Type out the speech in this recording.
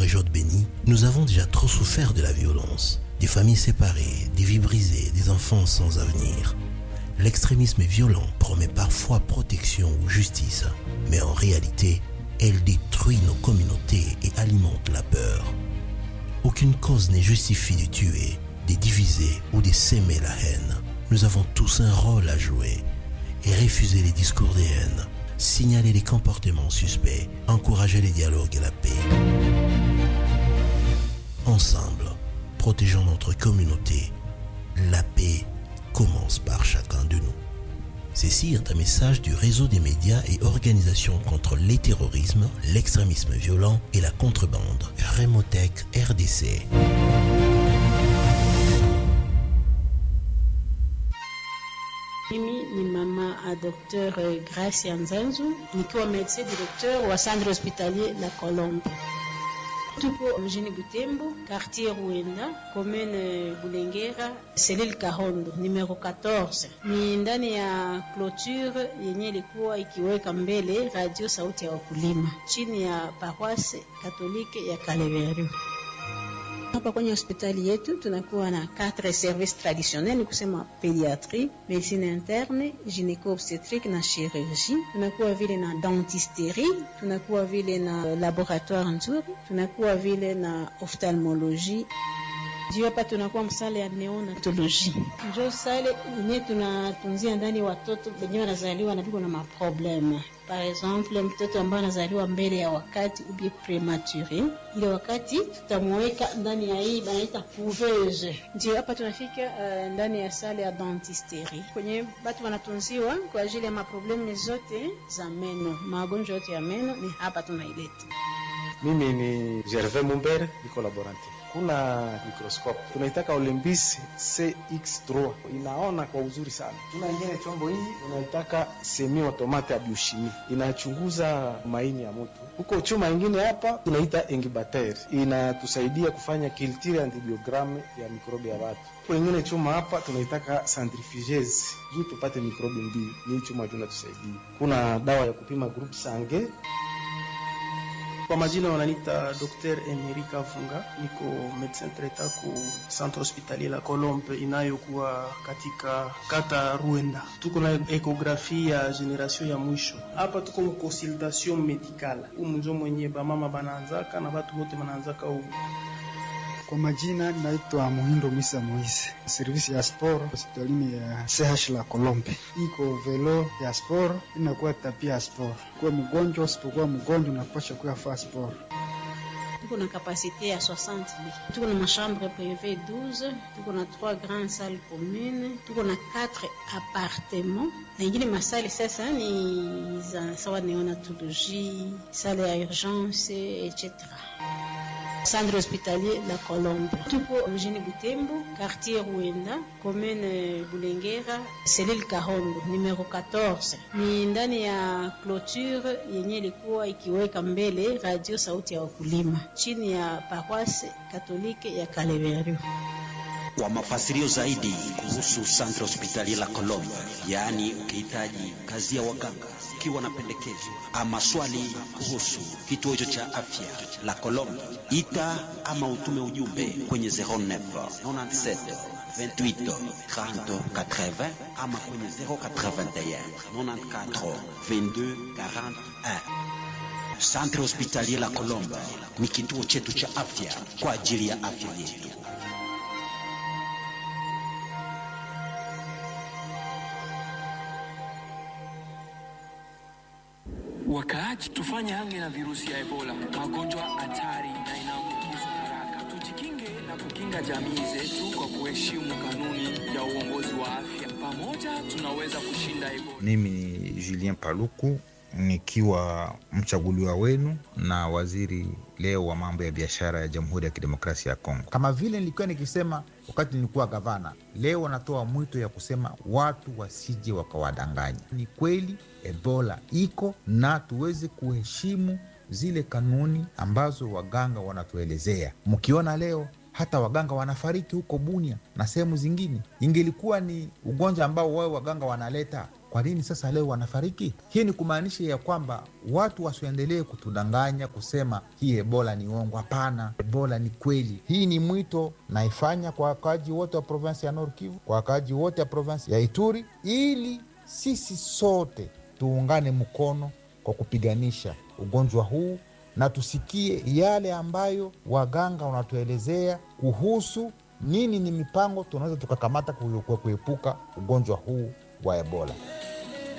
région de Béni, nous avons déjà trop souffert de la violence. Des familles séparées, des vies brisées, des enfants sans avenir. L'extrémisme violent promet parfois protection ou justice, mais en réalité, elle détruit nos communautés et alimente la peur. Aucune cause n'est justifiée de tuer, de diviser ou de s'aimer la haine. Nous avons tous un rôle à jouer et refuser les discours de haine, signaler les comportements suspects, encourager les dialogues et la paix. Ensemble, protégeons notre communauté. La paix commence par chacun de nous. Ceci est un message du réseau des médias et organisations contre les terrorismes, l'extrémisme violent et la contrebande. Remotech RDC. Mimi ni mama a Dr. Gracia Nzanzu, nikiwa médecin directeur wa centre hospitalier La Colombe. Tupo mjini Butembo, quartier Ruenda, commune Bulengera, cellule Kahondo, numero 14. Ni ndani ya clôture yenye ilikuwa ikiweka mbele radio sauti ya wakulima, chini ya paroisse katolike ya Kaleveru. Hapa kwenye hospitali yetu tunakuwa na 4 services traditionnels, ni kusema pédiatrie, médecine interne, gynéco-obstétrique na chirurgie. Tunakuwa vile na dentisterie, tunakuwa vile na laboratoire nzuri, tunakuwa vile na ophtalmologie. Ndio hapa tunakuwa msale ya neonatologie. Ndio sale yenye tunatunzia ndani watoto wenyewe wanazaliwa na biko na maprobleme. Par exemple, mtoto ambaye anazaliwa mbele ya wakati ou bien prématuré, ile wakati tutamweka ndani ya hii banaita couveuse. Ndio hapa tunafika ndani ya sale ya dentisterie, kwenye watu wanatunziwa kwa ajili ya maprobleme zote za meno, magonjwa yote ya meno ni hapa tunaileta. Mimi ni Gervais Mumbere, niko laborante. Kuna microscope tunaitaka Olympus CX3, inaona kwa uzuri sana. Tuna ingine chombo hii unaitaka semi automate ya biochimie, inachunguza maini ya mtu. Huko chuma ingine hapa tunaita incubator, inatusaidia kufanya culture antibiogramme ya mikrobi ya watu. Huko ingine chuma hapa tunaitaka centrifugeuse, juu tupate mikrobi mbili. Ni chuma tunatusaidia. Kuna dawa ya kupima group sange. Kwa majina wananiita Dr. Emerika Funga, niko médecin traitant ku centre hospitalier La Colombe inayokuwa katika kata Ruenda. Tuko na ekografi ya generation ya mwisho. Hapa tuko mu consultation medicale. Umunjo mwenye ba mama banaanzaka na watu wote wanaanzaka huko. Kwa majina naitwa Muhindo Misa Moise. Servisi ya sport hospitalini ya CH La Colombe. Iko velo ya sport, inakuwa tapia ya sport. Kwa mgonjwa, usipokuwa mgonjwa unapaswa kuwa sport. Tuko na capacité ya 60 lits. Tuko na machambre privée 12, tuko na 3 grandes salles communes, tuko na 4 appartements. Na ingine masali sasa ni za sawa neonatologie, salle ya urgence, etc. Centre hospitalier La Colombe. Tupo mjini Butembo, quartier Ruenda, commune Bulengera, cellule Kahondo, numero 14. Ni ndani ya clôture yenye ilikuwa ikiweka mbele radio sauti ya wakulima, chini ya paroisse katolike ya Kaleveru. Kwa mafasirio zaidi kuhusu Centre Hospitalier La Colombe, yaani ukihitaji kazi ya waganga, ukiwa na pendekezo ama swali kuhusu kituo hicho cha afya La Colombe, ita ama utume ujumbe kwenye 09 97 28 30 80 ama kwenye 081 94 22 41. Centre Hospitalier La Colombe ni kituo chetu cha afya kwa ajili ya afya yetu. Wakaaji tufanye hange na virusi ya Ebola, magonjwa hatari na inaambukizwa haraka. Tujikinge na kukinga jamii zetu kwa kuheshimu kanuni ya uongozi wa afya. Pamoja tunaweza kushinda Ebola. Mimi ni Julien Paluku, nikiwa mchaguliwa wenu na waziri leo wa mambo ya biashara ya Jamhuri ya Kidemokrasia ya Kongo. Kama vile nilikuwa nikisema wakati nilikuwa gavana, leo natoa mwito ya kusema watu wasije wakawadanganya. Ni kweli Ebola iko na tuweze kuheshimu zile kanuni ambazo waganga wanatuelezea. Mkiona leo hata waganga wanafariki huko Bunia na sehemu zingine, ingelikuwa ni ugonjwa ambao wao waganga wanaleta, Kwa nini sasa leo wanafariki? Hii ni kumaanisha ya kwamba watu wasiendelee kutudanganya kusema hii Ebola ni uongo. Hapana, Ebola ni kweli. Hii ni mwito naifanya kwa wakaaji wote wa provinsi ya Nord Kivu, kwa wakaaji wote wa provinsi ya Ituri, ili sisi sote tuungane mkono kwa kupiganisha ugonjwa huu, na tusikie yale ambayo waganga wanatuelezea kuhusu nini ni mipango tunaweza tukakamata kuepuka ugonjwa huu wa Ebola.